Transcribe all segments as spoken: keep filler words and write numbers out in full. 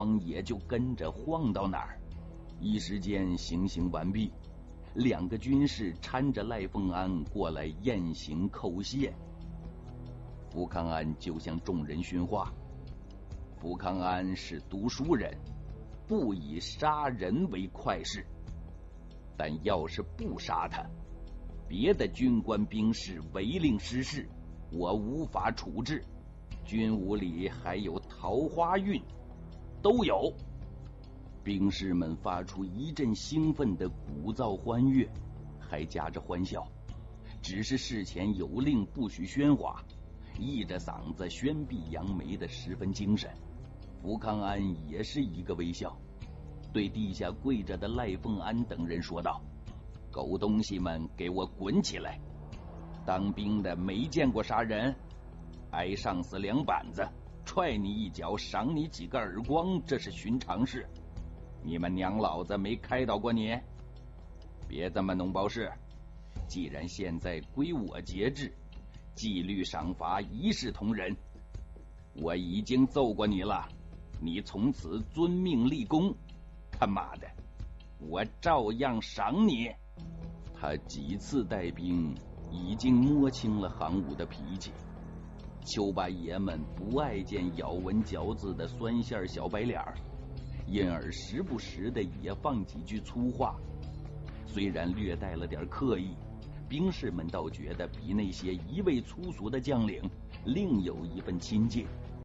也就跟着晃到哪儿。一时间行刑完毕，两个军士搀着赖凤安过来验刑叩谢。福康安就向众人训话：福康安是读书人，不以杀人为快事，但要是不杀他，别的军官兵士违令失事，我无法处置。军伍里还有桃花运，都有。兵士们发出一阵兴奋的鼓噪欢悦，还夹着欢笑，只是事前有令不许喧哗，依着嗓子宣毕扬眉的十分精神。福康安也是一个微笑，对地下跪着的赖凤安等人说道：狗东西们，给我滚起来！当兵的没见过杀人，挨上司两板子，踹你一脚，赏你几个耳光，这是寻常事。你们娘老子没开导过你？别这么弄包事，既然现在归我节制，纪律赏罚一视同仁。我已经奏过你了，你从此遵命立功。他妈的，我照样赏你。他几次带兵，已经摸清了行伍的脾气。丘八爷们不爱见咬文嚼字的酸馅小白脸儿，因而时不时的也放几句粗话，虽然略带了点刻意，兵士们倒觉得比那些一味粗俗的将领另有一份亲近。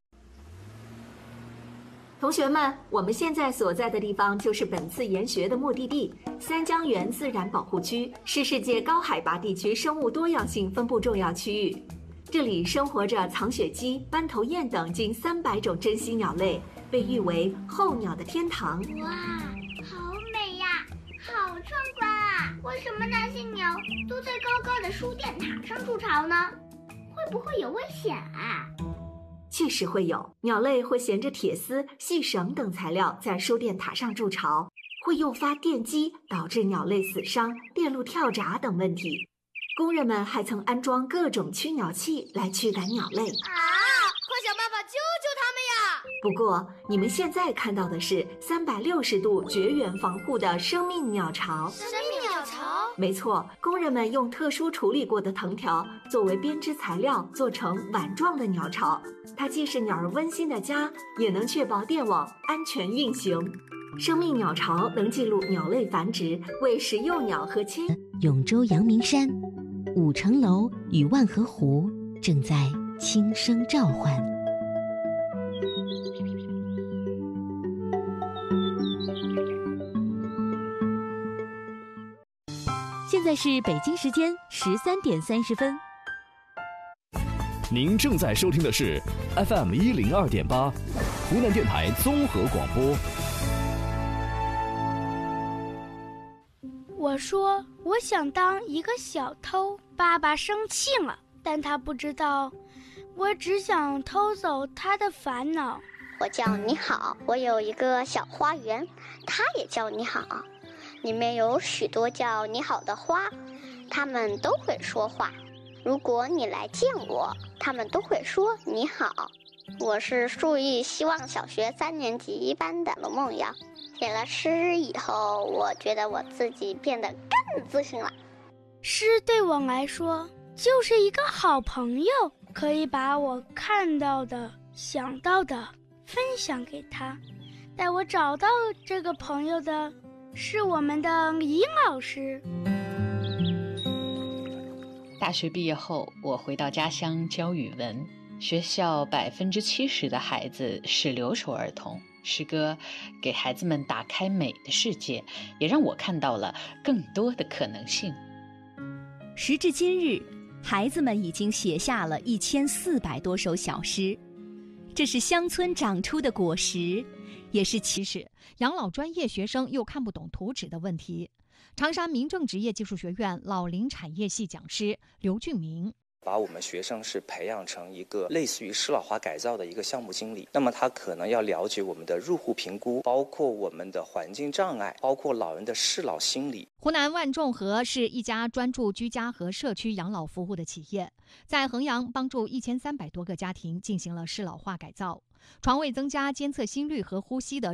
同学们，我们现在所在的地方就是本次研学的目的地——三江源自然保护区，是世界高海拔地区生物多样性分布重要区域。这里生活着藏雪鸡、斑头雁等近三百种珍稀鸟类，被誉为候鸟的天堂。 哇，好美呀，好壮观啊！为什么那些鸟都在高高的输电塔上筑巢呢？会不会有危险啊？ 确实会有，鸟类会衔着铁丝、细绳等材料在输电塔上筑巢，会诱发电击，导致鸟类死伤、电路跳闸等问题。工人们还曾安装各种驱鸟器来驱赶鸟类。 啊！快想办法救救他们呀！ 不过，你们现在看到的是三百六十度绝缘防护的生命鸟巢。 生命鸟巢？ 没错，工人们用特殊处理过的藤条作为编织材料，做成碗状的鸟巢。它既是鸟儿温馨的家，也能确保电网安全运行。生命鸟巢能记录鸟类繁殖，为食幼鸟和迁。 永州阳明山、五城楼与万河湖正在轻声召唤。现在是北京时间十三点三十分。 您正在收听的是 F M 一零二点八，湖南电台综合广播。 我说我想当一个小偷，爸爸生气了，但他不知道，我只想偷走他的烦恼。 我叫你好，我有一个小花园，它也叫你好，里面有许多叫你好的花，它们都会说话。如果你来见我，他们都会说你好。我是树艺希望小学三年级一班的罗梦瑶。写了诗以后，我觉得我自己变得更自信了。 诗对我来说就是一个好朋友，可以把我看到的、想到的分享给他。带我找到这个朋友的是我们的尹老师。 大学毕业后，我回到家乡教语文。学校百分之七十的孩子是留守儿童。诗歌给孩子们打开美的世界，也让我看到了更多的可能性。 时至今日，孩子们已经写下了一千四百多首小诗，这是乡村长出的果实，也是其实养老专业学生又看不懂图纸的问题。长沙民政职业技术学院老龄产业系讲师刘俊明， 把我们学生是培养成一个类似于适老化改造的一个项目经理。那么他可能要了解我们的入户评估，包括我们的环境障碍，包括老人的适老心理。 湖南万众和是一家专注居家和社区养老服务的企业，在衡阳帮助一千三百多个家庭进行了适老化改造，床位增加、监测心率和呼吸的